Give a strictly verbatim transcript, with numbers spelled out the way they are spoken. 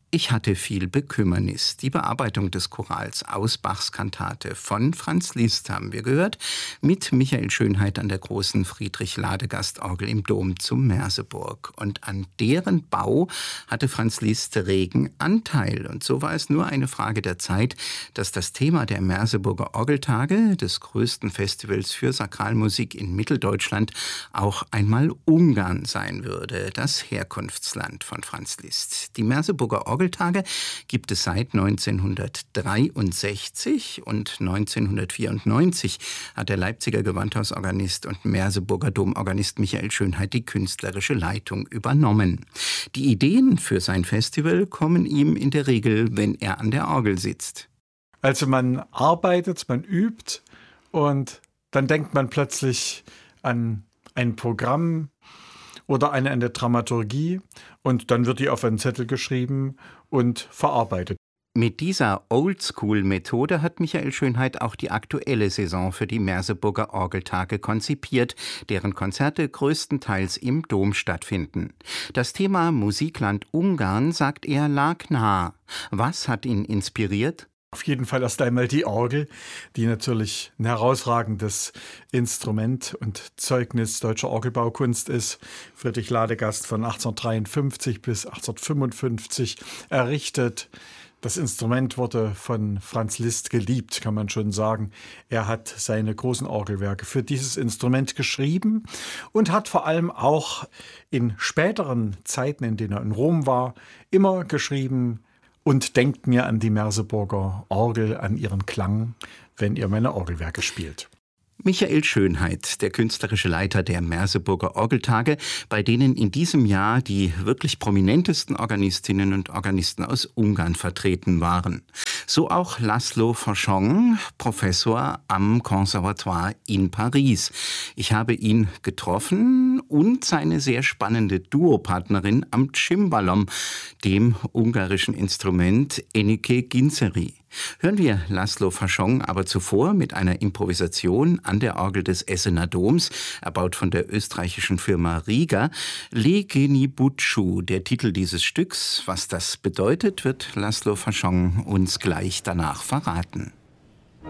Ich hatte viel Bekümmernis. Die Bearbeitung des Chorals aus Bachs Kantate von Franz Liszt haben wir gehört, mit Michael Schönheit an der großen Friedrich-Ladegast-Orgel im Dom zu Merseburg. Und an deren Bau hatte Franz Liszt regen Anteil. Und so war es nur eine Frage der Zeit, dass das Thema der Merseburger Orgeltage, des größten Festivals für Sakralmusik in Mitteldeutschland, auch einmal Ungarn sein würde, das Herkunftsland von Franz Liszt. Die Merseburger Orgeltage gibt es seit neunzehnhundertdreiundsechzig und neunzehnhundertvierundneunzig hat der Leipziger Gewandhausorganist und Merseburger Domorganist Michael Schönheit die künstlerische Leitung übernommen. Die Ideen für sein Festival kommen ihm in der Regel, wenn er an der Orgel sitzt. Also man arbeitet, man übt und dann denkt man plötzlich an ein Programm oder an eine Dramaturgie und dann wird die auf einen Zettel geschrieben und verarbeitet. Mit dieser Oldschool-Methode hat Michael Schönheit auch die aktuelle Saison für die Merseburger Orgeltage konzipiert, deren Konzerte größtenteils im Dom stattfinden. Das Thema Musikland Ungarn, sagt er, lag nah. Was hat ihn inspiriert? Auf jeden Fall erst einmal die Orgel, die natürlich ein herausragendes Instrument und Zeugnis deutscher Orgelbaukunst ist. Friedrich Ladegast von achtzehnhundertdreiundfünfzig bis achtzehnhundertfünfundfünfzig errichtet. Das Instrument wurde von Franz Liszt geliebt, kann man schon sagen. Er hat seine großen Orgelwerke für dieses Instrument geschrieben und hat vor allem auch in späteren Zeiten, in denen er in Rom war, immer geschrieben: Und denkt mir an die Merseburger Orgel, an ihren Klang, wenn ihr meine Orgelwerke spielt. Michael Schönheit, der künstlerische Leiter der Merseburger Orgeltage, bei denen in diesem Jahr die wirklich prominentesten Organistinnen und Organisten aus Ungarn vertreten waren. So auch Laszlo Fashong, Professor am Conservatoire in Paris. Ich habe ihn getroffen und seine sehr spannende Duopartnerin am Cimbalom, dem ungarischen Instrument Enikő Ginczeri. Hören wir Laszlo Fashong aber zuvor mit einer Improvisation an der Orgel des Essener Doms, erbaut von der österreichischen Firma Rieger, Legeni Bucsu, der Titel dieses Stücks. Was das bedeutet, wird Laszlo Fashong uns gleich danach verraten.